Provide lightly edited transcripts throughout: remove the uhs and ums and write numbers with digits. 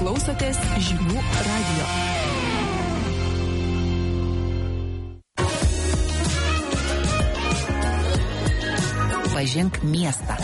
klausotės Žinių radijo. Pažink miestą.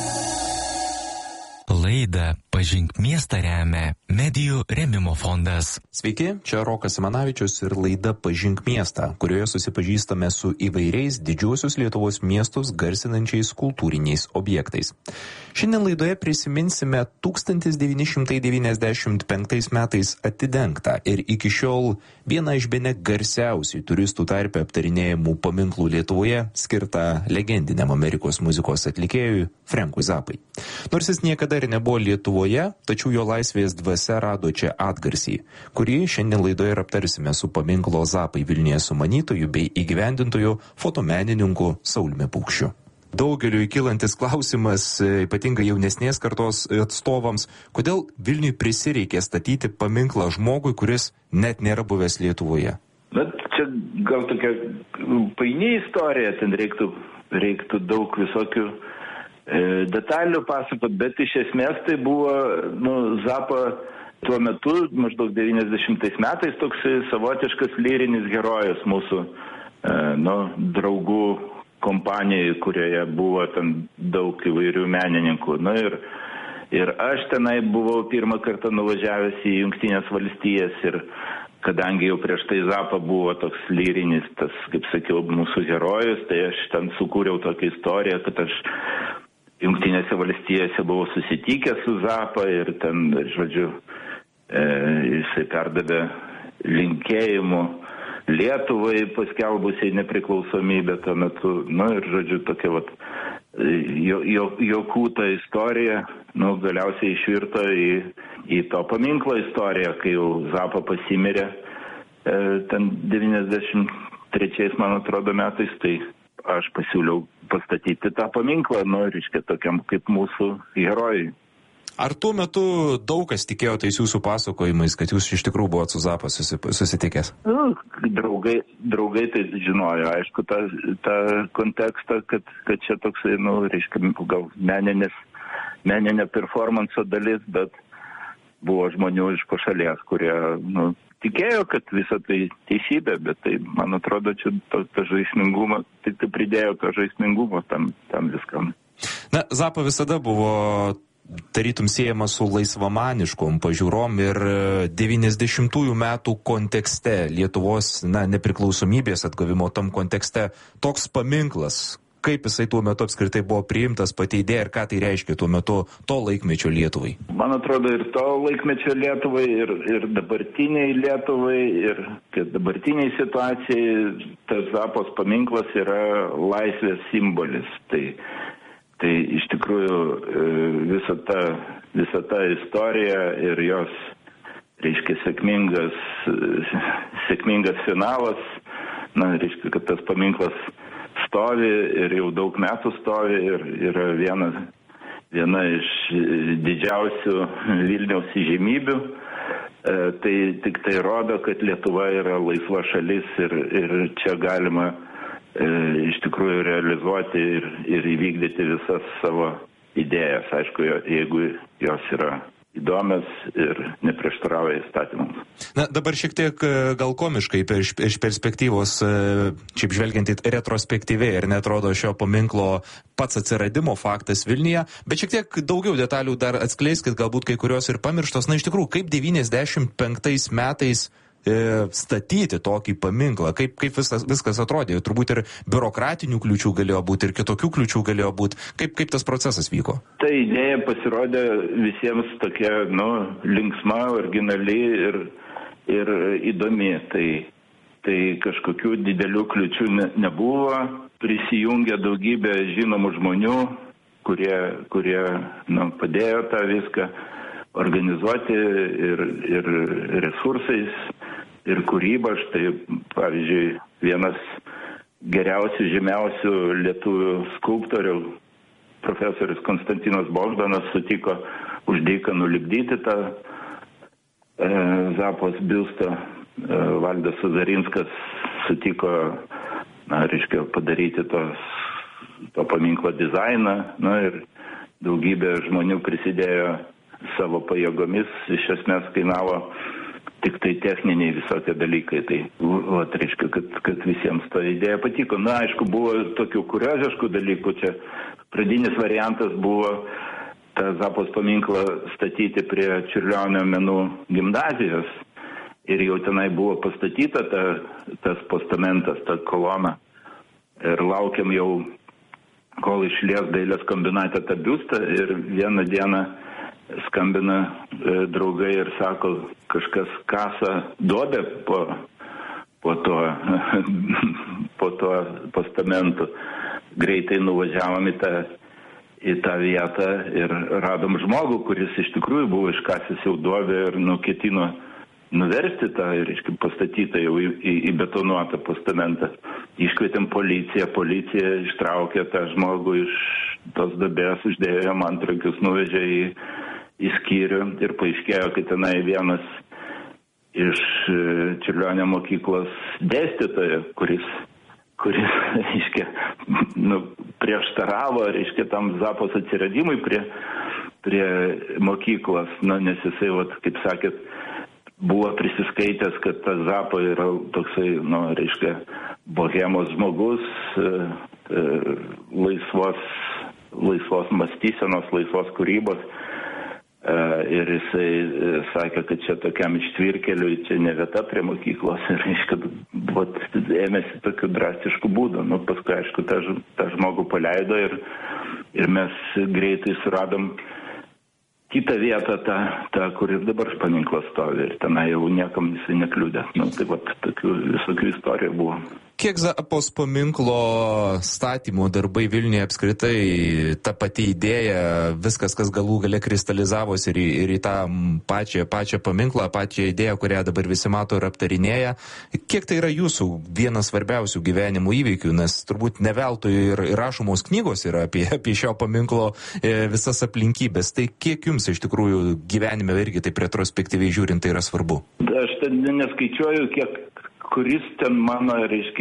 Laidą Pažink miestą remia Medijų rėmimo fondas. Sveiki, čia Rokas Simanavičius ir laida Pažink miestą, kurioje susipažįstame su įvairiais didžiuosius Lietuvos miestus garsinančiais kultūriniais objektais. Šiandien laidoje prisiminsime 1995 metais atidengtą ir iki šiol vieną iš bene garsiausių turistų tarpe aptarinėjimų paminklų Lietuvoje skirtą legendiniam Amerikos muzikos atlikėjui Frankui Zappai. Nors jis niekada ir nebuvo Lietuvoje, tačiau jo laisvės dvasia rado čia atgarsį, kurį šiandien laidoje ir aptarsime su paminklo Zappai Vilniuje sumanytoju bei įgyvendintoju fotomenininku Sauliumi Paukščiu. Daugeliu kylantis klausimas, ypatingai jaunesnės kartos atstovams, kodėl Vilniui prisireikė statyti paminklą žmogui, kuris net nėra buvęs Lietuvoje. Bet čia gal tokia paini istorija, ten reiktų daug visokių detalių pasakot, bet iš esmės tai buvo Zappa tuo metu, maždaug 90 metais, toks savotiškas lyrinis herojus mūsų draugų kompanijai, kurioje buvo ten daug įvairių menininkų. Ir aš tenai buvau pirmą kartą nuvažiavęs į Jungtinės valstijas ir kadangi jau prieš tai Zappa buvo toks lyrinis, tas, kaip sakiau, mūsų herojus, tai aš ten sukūriau tokią istoriją, kad aš Jungtinėse valstijose buvau susitikęs su Zappa ir ten, žodžiu, jisai perdavė linkėjimų Lietuvai paskelbusiai nepriklausomybę tuo metu. Ir, žodžiu, tokia jokų ta istorija, galiausiai išvirto į to paminklo istoriją, kai jau Zappa pasimirė ten 93, man atrodo, metais, tai aš pasiūliau pastatyti tą paminklą, reiškia, tokiam kaip mūsų herojui. Ar tuo metu daug kas tikėjo tais jūsų pasakojimais, kad jūs iš tikrųjų buvot su Zappa susitikęs? Draugai tai žinojo, aišku, tą kontekstą, kad čia toksai, reiškia, gal meninė performanso dalis, bet buvo žmonių iš pašalies, kurie, tikėjo, kad visa tai teisybė, bet tai, man atrodo, čia to žaismingumo, tai pridėjo to žaismingumo tam viskam. Zappa visada buvo tarytum siejama su laisvamaniškom pažiūrom ir 90-ųjų metų kontekste, Lietuvos nepriklausomybės atgavimo tam kontekste, toks paminklas, kaip jisai tuo metu apskritai buvo priimtas, pati idėja ir ką tai reiškia tuo metu to laikmečio Lietuvai? Man atrodo, ir to laikmečio Lietuvai, ir dabartiniai Lietuvai, ir dabartiniai situacijai tas Zappos paminklas yra laisvės simbolis. Tai iš tikrųjų visa ta istorija ir jos, reiškia, sėkmingas finalas, reiškia, kad tas paminklas stovi ir jau daug metų stovi ir yra viena iš didžiausių Vilniaus įžymybių. Tai tik tai rodo, kad Lietuva yra laisva šalis ir čia galima iš tikrųjų realizuoti ir įvykdyti visas savo idėjas. Aišku, jeigu jos yra įdomios ir neprieštarauja įstatymams. Dabar šiek tiek gal komiškai iš perspektyvos, šiaip žvelgiant į retrospektyviai, ir netrodo šio paminklo pats atsiradimo faktas Vilniuje, bet šiek tiek daugiau detalių dar atskleiskit, galbūt kai kurios ir pamirštos. Iš tikrųjų, kaip 95 metais statyti tokį paminklą, kaip viskas atrodė, turbūt ir biurokratinių kliūčių galėjo būti, ir kitokių kliūčių galėjo būti, kaip tas procesas vyko? Ta idėja pasirodė visiems tokia, linksma, originali ir įdomi, tai kažkokių didelių kliūčių nebuvo, prisijungė daugybė žinomų žmonių, kurie padėjo tą viską organizuoti ir resursais, ir kūryba. Štai, pavyzdžiui, vienas geriausių, žymiausių lietuvių skulptorių, profesorius Konstantinas Bogdanas, sutiko už dyką nulipdyti tą Zappos biustą. Valdas Suzarinskas sutiko, padaryti to paminklo dizainą, ir daugybė žmonių prisidėjo savo pajėgomis, iš esmės kainavo tik tai techniniai visokie dalykai. Tai, reiškia, kad visiems ta idėja patiko. Na, aišku, buvo tokių kurioziškų dalykų. Čia pradinis variantas buvo tą Zappos paminklą statyti prie Čiurlionio menų gimnazijos. Ir jau tenai buvo pastatyta tas postamentas, ta kolona. Ir laukiam jau, kol išlies dailės kombinate tą biustą. Ir vieną dieną skambina draugai ir sako, kažkas kasa duobę po to postamentu. Greitai nuvažiavom į tą vietą ir radom žmogų, kuris iš tikrųjų buvo iškasęs jau duobę ir ketino nuversti tą ir pastatytą jau į betonuotą postamentą. Iškvietėm policiją, policija ištraukė tą žmogų iš tos duobės, uždėjo jam antrankius, nuvežė į skyrių ir paaiškėjo, kad tenai vienas iš Čiurlionio mokyklos dėstytojo, kuris prieštaravo, tam Zappos atsiradimui prie mokyklos, nes jisai, kaip sakėt, buvo prisiskaitęs, kad tas Zappa yra toksai, bohemos žmogus, laisvos mąstysenos, laisvos kūrybos. Ir jisai sakė, kad čia tokiam ištvirkeliui čia ne vieta prie mokyklos ir ėmėsi tokių drastiškų būdų. Paskui, aišku, tą žmogų paleido ir mes greitai suradom kitą vietą, tą, kur ir dabar paminklas stovi ir tenai jau niekam jisai nekliūdė. Tokių visokių istorijų buvo. Kiek Zappos paminklo statymo darbai Vilniuje apskritai, ta pati idėja, viskas, kas galų gale kristalizavosi ir į tą pačią paminklą, pačią idėją, kurią dabar visi mato ir aptarinėja, kiek tai yra jūsų vienas svarbiausių gyvenimo įvykių, nes turbūt ne veltui ir rašomos knygos yra apie šio paminklo visas aplinkybės. Tai kiek jums iš tikrųjų gyvenime irgi taip retrospektyviai žiūrint tai yra svarbu? Aš ten neskaičiuoju, kuris ten mano,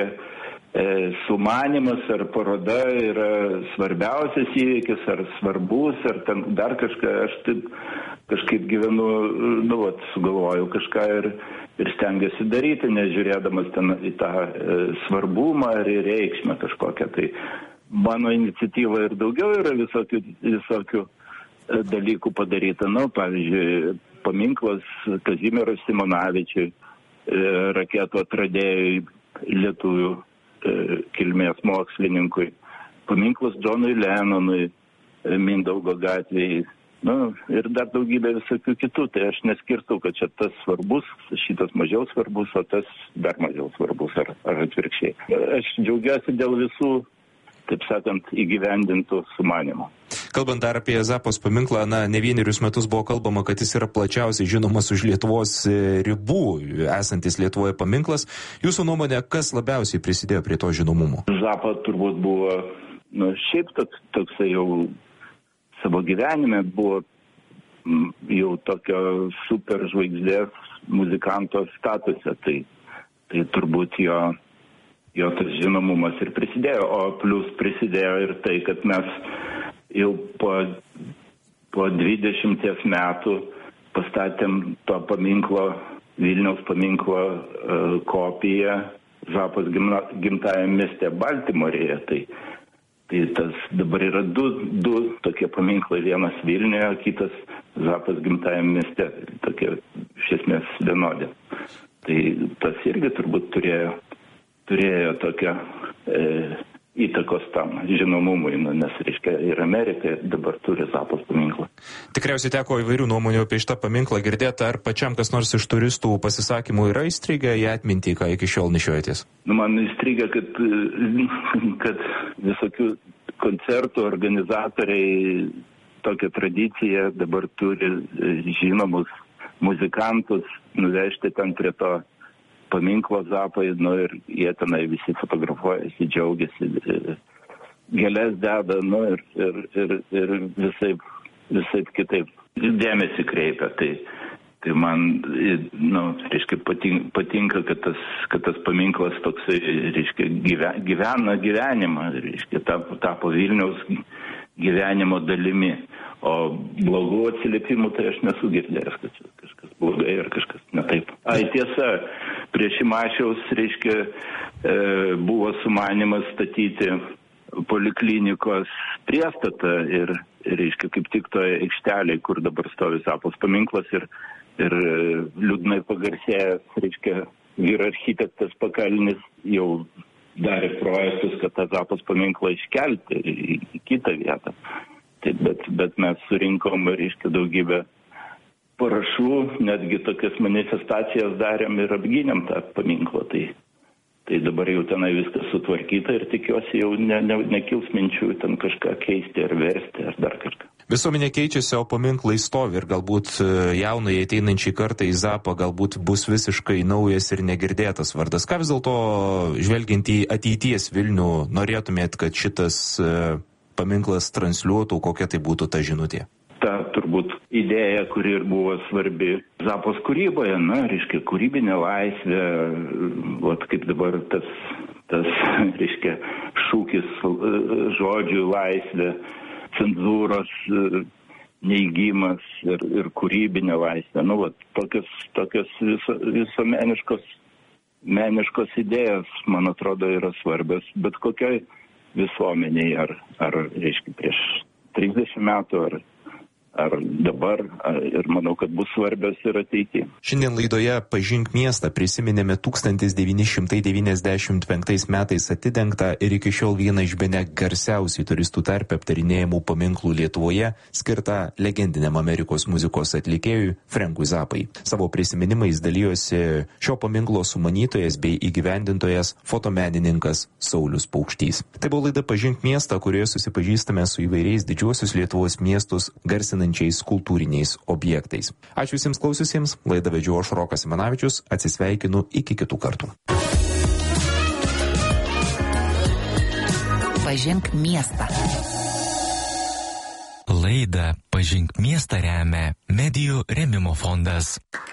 sumanimas ar paroda yra svarbiausias įvykis, ar svarbus, ar ten dar kažką. Aš taip kažkaip gyvenu, sugalvoju kažką ir stengiuosi daryti, nežiūrėdamas ten į tą svarbumą ar į reikšmę kažkokią. Tai mano iniciatyva ir daugiau yra visokių dalykų padaryta. Pavyzdžiui, paminklas Kazimierui Simonavičiui, raketų atradėjui, lietuvių kilmės mokslininkui, paminklas Džonui Lennonui, Mindaugo gatvėje, ir dar daugybė visokių kitų. Tai aš neskirtau, kad čia tas svarbus, šitas mažiau svarbus, o tas dar mažiau svarbus, ar atvirkščiai. Aš džiaugiuosi dėl visų, taip sakant, įgyvendintų sumanimų. Kalbant dar apie Zappos paminklą, ne vienerius metus buvo kalbama, kad jis yra plačiausiai žinomas už Lietuvos ribų, esantis Lietuvoje paminklas. Jūsų nuomonė, kas labiausiai prisidėjo prie to žinomumo? Zappa turbūt buvo, šiaip toksai jau savo gyvenime buvo jau tokio super žvaigždės muzikanto statuse. Tai turbūt jo tas žinomumas ir prisidėjo, o plus prisidėjo ir tai, kad mes jau po 20 metų pastatėm to paminklo, Vilniaus paminklo kopiją Zappos gimtajame mieste Baltimorėje. Tai tas dabar yra du tokie paminklai, vienas Vilniuje, kitas Zappos gimtajame mieste, tokie iš esmės vienodi. Tai tas irgi turbūt turėjo tokią įtakos tam žinomumui, nes ir Amerika dabar turi Zappos paminklą. Tikriausiai teko įvairių nuomonių apie šitą paminklą girdėti, ar pačiam kas nors iš turistų pasisakymų yra įstrigę į atmintį, ką iki šiol nešiojatės? Man įstrigę, kad visokių koncertų organizatoriai tokią tradiciją dabar turi žinomus muzikantus nuvežti ten prie to paminklo Zappai, ir jie tenai visi fotografuojasi, džiaugiasi, gėlės deda, ir visaip kitaip dėmesį kreipia. Tai man, patinka, kad tas paminklas toksai, gyvena gyvenimą, tapo Vilniaus gyvenimo dalimi. O blogų atsiliepimų tai aš nesu girdėjęs, kad kažkas blogai ar kažkas netaip. Tiesa, prie Šimašiaus, reiškia, buvo sumanymas statyti poliklinikos priestatą ir reiškia, kaip tik toje aikštelėje, kur dabar stovi Zapos paminklas ir liūdnai pagarsėjęs, reiškia, vyr architektas Pakalnis jau darė projektus, kad tą Zapos paminklą iškelti į kitą vietą. Bet mes surinkom, reiškia, daugybę parašų, netgi tokias manifestacijas darėm ir apgynėm tą paminklą. Tai dabar jau tenai viskas sutvarkyta ir tikiuosi jau nekils minčių ten kažką keisti ar versti ar dar kažką. Visuomenė keičiasi, o paminklai stovi ir galbūt jaunai ateinančiai kartai į Zapą galbūt bus visiškai naujas ir negirdėtas vardas. Ką vis dėlto, žvelgiant į ateities Vilnių, norėtumėt, kad šitas paminklas transliuotų, kokia tai būtų ta žinutė? Ta turbūt idėja, kuri ir buvo svarbi Zapos kūryboje, reiškia, kūrybinė laisvė, kaip dabar tas reiškia, šūkis žodžių laisvė, cenzūros neigimas ir kūrybinė laisvė. Tokios meniškos idėjos, man atrodo, yra svarbios, bet kokioj visuomeniai, ar reiškia, prieš 30 metų, ar dabar, ir manau, kad bus svarbios ir ateityje. Šiandien laidoje Pažink miestą prisiminėme 1995 metais atidengtą ir iki šiol vieną iš bene garsiausiai turistų tarpe aptarinėjimų paminklų Lietuvoje, skirtą legendiniam Amerikos muzikos atlikėjui Frankui Zapai. Savo prisiminimais dalijosi šio paminklo sumanytojas bei įgyvendintojas fotomenininkas Saulius Paukštys. Tai buvo laida Pažink miestą, kurioje susipažįstame su įvairiais didžiuosius Lietuvos miestus garsinančiais kultūriniais objektais. Ačiū visiems klausiusiems, laidą vedžiau aš Rokas Simanavičius, atsisveikinu iki kitų kartų. Pažink miestą. Laidą Pažink miestą remia Medijų rėmimo fondas.